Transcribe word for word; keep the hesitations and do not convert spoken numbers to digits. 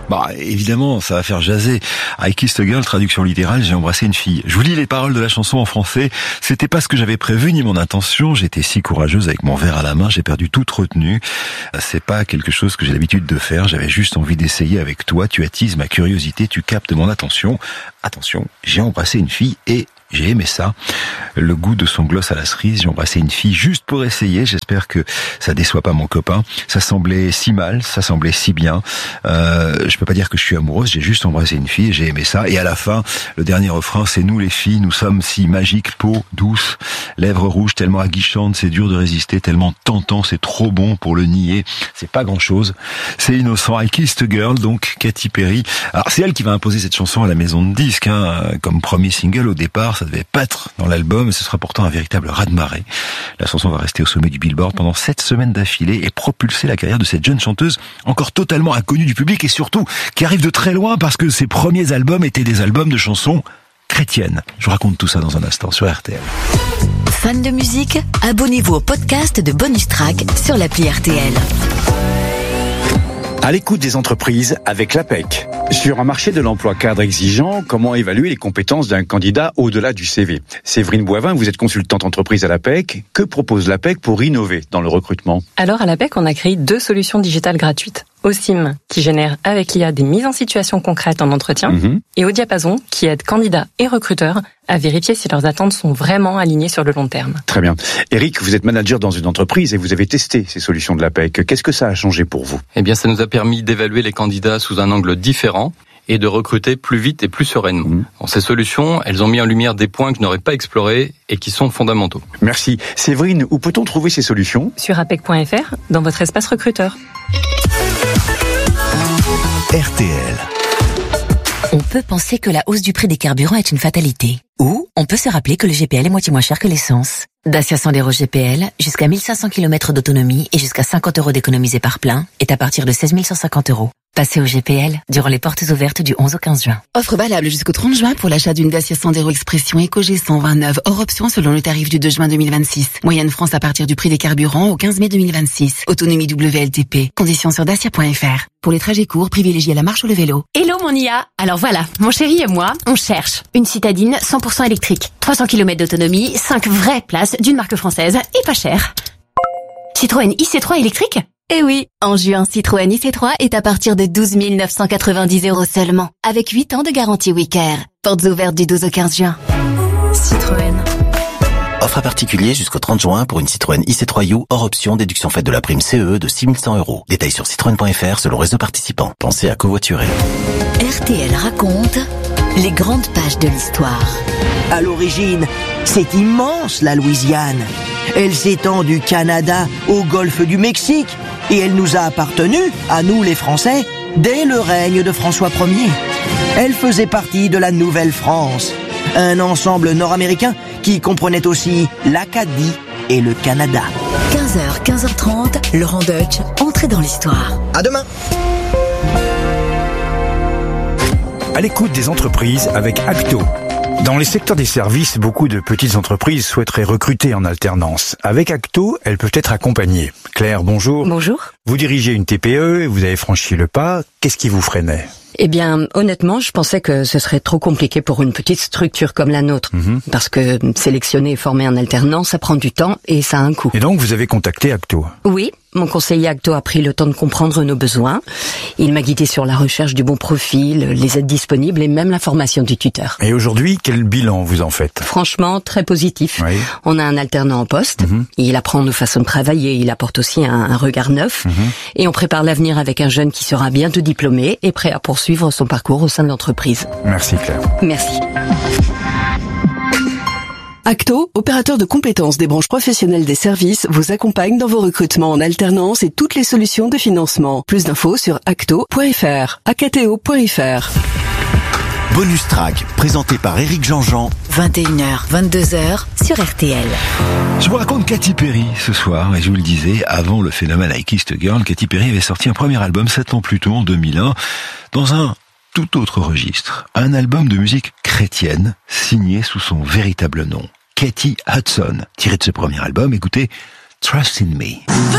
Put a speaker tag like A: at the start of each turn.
A: Bah, évidemment, ça va faire jaser. I Kissed a Girl, traduction littérale, j'ai embrassé une fille. Je vous lis les paroles de la chanson en français. C'était pas ce que j'avais prévu ni mon intention. J'étais si courageuse avec mon verre à la main, j'ai perdu toute retenue. C'est pas quelque chose que j'ai l'habitude de faire. J'avais juste envie d'essayer avec toi. Tu attises ma curiosité, tu captes mon attention. Attention, j'ai embrassé une fille et j'ai aimé ça. Le goût de son gloss à la cerise. J'ai embrassé une fille juste pour essayer. J'espère que ça déçoit pas mon copain. Ça semblait si mal, ça semblait si bien. Euh, je peux pas dire que je suis amoureuse. J'ai juste embrassé une fille et j'ai aimé ça. Et à la fin, le dernier refrain, c'est nous les filles. Nous sommes si magiques, peau douce, lèvres rouges, tellement aguichantes. C'est dur de résister, tellement tentant. C'est trop bon pour le nier. C'est pas grand chose. C'est innocent. I Kissed a Girl, donc Katy Perry. Alors c'est elle qui va imposer cette chanson à la maison de disques, hein, comme premier single au départ. Ça devait pas être dans l'album, mais ce sera pourtant un véritable raz-de-marée. La chanson va rester au sommet du Billboard pendant sept semaines d'affilée et propulser la carrière de cette jeune chanteuse encore totalement inconnue du public et surtout qui arrive de très loin parce que ses premiers albums étaient des albums de chansons chrétiennes. Je vous raconte tout ça dans un instant sur R T L.
B: Fan de musique, abonnez-vous au podcast de Bonus Track sur l'appli R T L.
C: À l'écoute des entreprises avec l'A P E C. Sur un marché de l'emploi cadre exigeant, comment évaluer les compétences d'un candidat au-delà du C V? Séverine Boivin, vous êtes consultante entreprise à l'A P E C. Que propose l'A P E C pour innover dans le recrutement?
D: Alors à l'A P E C, on a créé deux solutions digitales gratuites. Osim, qui génère avec l'I A des mises en situation concrètes en entretien, mmh. et Au Diapason, qui aide candidats et recruteurs à vérifier si leurs attentes sont vraiment alignées sur le long terme.
C: Très bien. Eric, vous êtes manager dans une entreprise et vous avez testé ces solutions de l'A P E C. Qu'est-ce que ça a changé pour vous?
E: Eh bien, ça nous a permis d'évaluer les candidats sous un angle différent et de recruter plus vite et plus sereinement. Mmh. Dans ces solutions, elles ont mis en lumière des points que je n'aurais pas explorés et qui sont fondamentaux.
C: Merci. Séverine, où peut-on trouver ces solutions?
D: Sur apec point f r, dans votre espace recruteur.
B: R T L. On peut penser que la hausse du prix des carburants est une fatalité. Ou on peut se rappeler que le G P L est moitié moins cher que l'essence. Dacia Sandero G P L, jusqu'à mille cinq cents kilomètres d'autonomie et jusqu'à cinquante euros d'économisés par plein, est à partir de seize mille cent cinquante euros. Passez au G P L durant les portes ouvertes du onze au quinze juin.
F: Offre valable jusqu'au trente juin pour l'achat d'une Dacia Sandero Expression Eco G cent vingt-neuf, hors option selon le tarif du deux juin deux mille vingt-six. Moyenne France à partir du prix des carburants au quinze mai deux mille vingt-six. Autonomie W L T P. Conditions sur dacia point f r. Pour les trajets courts, privilégiez la marche ou le vélo.
G: Hello mon I A. Alors voilà, mon chéri et moi, on cherche une citadine cent pour cent électrique. trois cents kilomètres d'autonomie, cinq vraies places d'une marque française et pas cher. Citroën I C trois électrique?
H: Eh oui, en juin, Citroën I C trois est à partir de douze mille neuf cent quatre-vingt-dix euros seulement, avec huit ans de garantie Wicare. Portes ouvertes du douze au quinze juin.
G: Citroën.
I: Offre à particulier jusqu'au trente juin pour une Citroën I C trois U hors option, déduction faite de la prime C E de six mille cent euros. Détails sur citroën point f r selon réseau participant. Pensez à covoiturer.
B: R T L raconte les grandes pages de l'histoire.
J: À l'origine, c'est immense la Louisiane. Elle s'étend du Canada au golfe du Mexique et elle nous a appartenu, à nous les Français, dès le règne de François Premier. Elle faisait partie de la Nouvelle-France, un ensemble nord-américain qui comprenait aussi l'Acadie et le Canada.
B: quinze heures, quinze heures trente, Laurent Deutsch, entrée dans l'histoire.
J: À demain.
C: À l'écoute des entreprises avec Acto. Dans les secteurs des services, beaucoup de petites entreprises souhaiteraient recruter en alternance. Avec Acto, elles peuvent être accompagnées. Claire, bonjour.
D: Bonjour.
C: Vous dirigez une T P E et vous avez franchi le pas. Qu'est-ce qui vous freinait ?
D: Eh bien, honnêtement, je pensais que ce serait trop compliqué pour une petite structure comme la nôtre. Mmh. Parce que sélectionner et former en alternance, ça prend du temps et ça a un coût.
C: Et donc, vous avez contacté Acto ?
D: Oui, mon conseiller Acto a pris le temps de comprendre nos besoins. Il m'a guidé sur la recherche du bon profil, les aides disponibles et même la formation du tuteur.
C: Et aujourd'hui, quel bilan vous en faites ?
D: Franchement, très positif.
C: Oui.
D: On a un alternant en poste. Mmh. Il apprend nos façons de travailler, il apporte aussi un, un regard neuf. Mmh. Et on prépare l'avenir avec un jeune qui sera bientôt diplômé et prêt à poursuivre son parcours au sein de l'entreprise.
C: Merci Claire.
D: Merci.
K: Acto, opérateur de compétences des branches professionnelles des services, vous accompagne dans vos recrutements en alternance et toutes les solutions de financement. Plus d'infos sur acto point f r, acto point f r.
I: Bonus Track, présenté par Éric Jean-Jean.
B: vingt et une heures, vingt-deux heures sur R T L.
A: Je vous raconte Katy Perry ce soir, et je vous le disais, avant le phénomène I Kissed a Girl, Katy Perry avait sorti un premier album sept ans plus tôt, en deux mille un, dans un tout autre registre. Un album de musique chrétienne, signé sous son véritable nom, Katy Hudson. Tiré de ce premier album, écoutez Trust in Me.